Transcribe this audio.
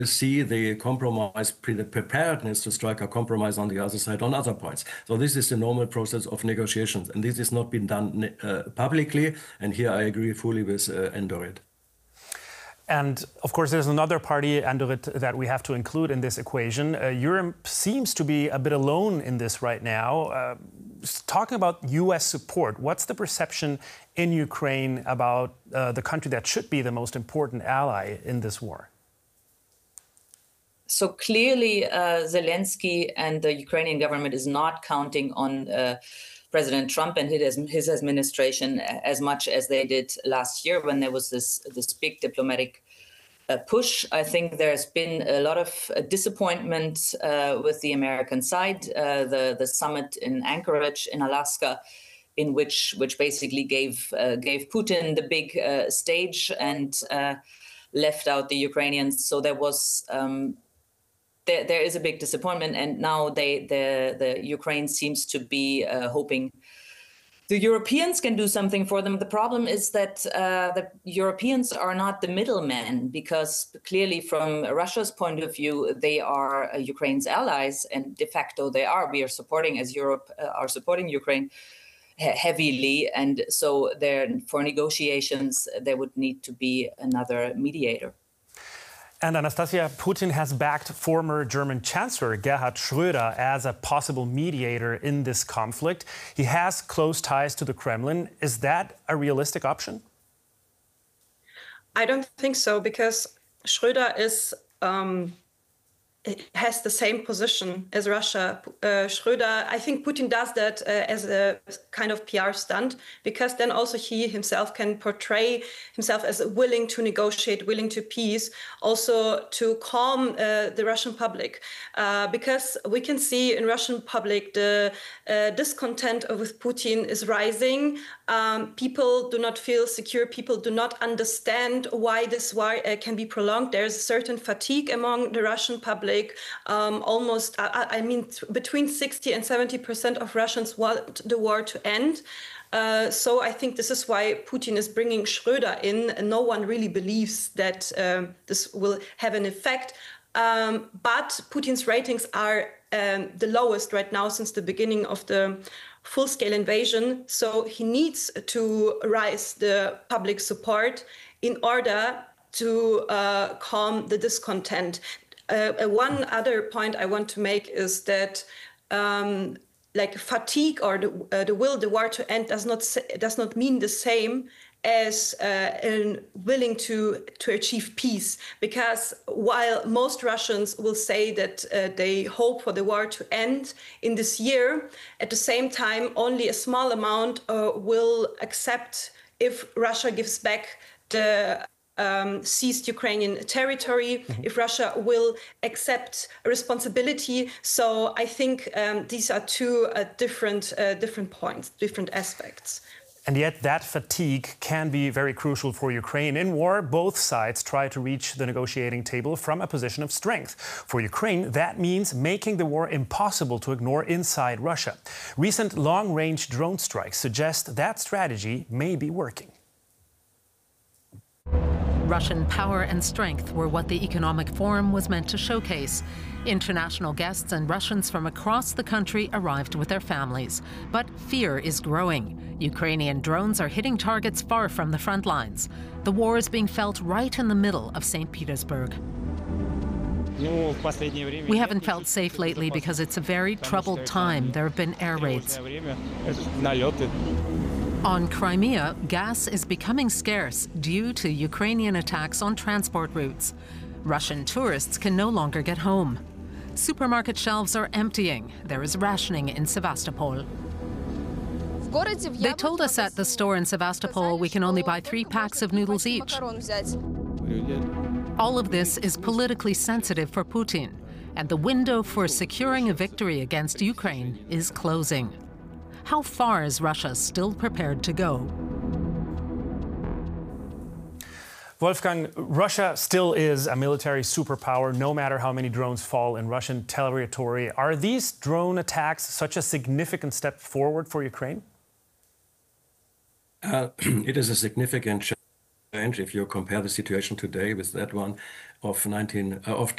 see the compromise, the preparedness to strike a compromise on the other side on other points. So this is the normal process of negotiations, and this has not been done publicly. And here I agree fully with Endorit. And of course, there's another party, Endorit, that we have to include in this equation. Europe seems to be a bit alone in this right now. Talking about U.S. support, what's the perception in Ukraine about the country that should be the most important ally in this war? So clearly, Zelensky and the Ukrainian government is not counting on President Trump and his administration as much as they did last year when there was this big diplomatic push. I think there's been a lot of disappointment with the American side. The summit in Anchorage in Alaska, in which basically gave Putin the big stage and left out the Ukrainians. So there was. There is a big disappointment, and now the Ukraine seems to be hoping the Europeans can do something for them. The problem is that the Europeans are not the middlemen, because clearly from Russia's point of view, they are Ukraine's allies, and de facto they are. We are supporting, as Europe are supporting Ukraine heavily, and so for negotiations there would need to be another mediator. And Anastasia, Putin has backed former German Chancellor Gerhard Schröder as a possible mediator in this conflict. He has close ties to the Kremlin. Is that a realistic option? I don't think so, because Schröder has the same position as Russia. Schröder, I think Putin does that as a kind of PR stunt, because then also he himself can portray himself as willing to negotiate, willing to peace, also to calm the Russian public. Because we can see in Russian public the discontent with Putin is rising. People do not feel secure. People do not understand why this war can be prolonged. There's a certain fatigue among the Russian public. Almost, I mean, between 60% and 70% of Russians want the war to end. So I think this is why Putin is bringing Schröder in, and no one really believes that this will have an effect. But Putin's ratings are the lowest right now since the beginning of the full-scale invasion. So he needs to raise the public support in order to calm the discontent. One other point I want to make is that like fatigue or the will the war to end does not mean the same as willing to achieve peace. Because while most Russians will say that they hope for the war to end in this year, at the same time only a small amount will accept if Russia gives back the seized Ukrainian territory, if Russia will accept responsibility. So I think these are two different points, different aspects. And yet that fatigue can be very crucial for Ukraine. In war, both sides try to reach the negotiating table from a position of strength. For Ukraine, that means making the war impossible to ignore inside Russia. Recent long-range drone strikes suggest that strategy may be working. Russian power and strength were what the Economic Forum was meant to showcase. International guests and Russians from across the country arrived with their families. But fear is growing. Ukrainian drones are hitting targets far from the front lines. The war is being felt right in the middle of St. Petersburg. We haven't felt safe lately because it's a very troubled time. There have been air raids. On Crimea, gas is becoming scarce due to Ukrainian attacks on transport routes. Russian tourists can no longer get home. Supermarket shelves are emptying. There is rationing in Sevastopol. They told us at the store in Sevastopol we can only buy 3 packs of noodles each. All of this is politically sensitive for Putin, and the window for securing a victory against Ukraine is closing. How far is Russia still prepared to go? Wolfgang, Russia still is a military superpower, no matter how many drones fall in Russian territory. Are these drone attacks such a significant step forward for Ukraine? It is a significant change if you compare the situation today with that one of